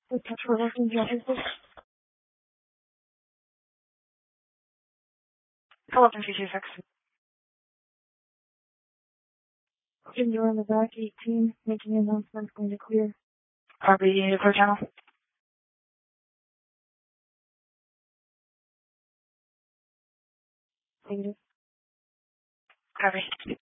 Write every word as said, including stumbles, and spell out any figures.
The touch for working judges. Hello, two two six. You're in the back, eighteen, making an announcement, going to clear. R B, clear channel. Negative. Copy.